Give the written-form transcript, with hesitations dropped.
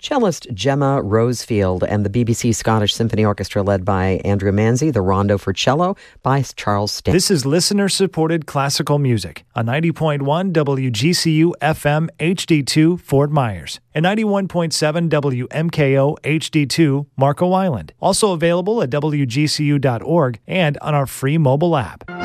Cellist Gemma Rosefield and the BBC Scottish Symphony Orchestra led by Andrew Manzi, the Rondo for Cello by Charles Stanley. This is listener-supported classical music on 90.1 WGCU FM HD2 Fort Myers and 91.7 WMKO HD2 Marco Island. Also available at WGCU.org and on our free mobile app.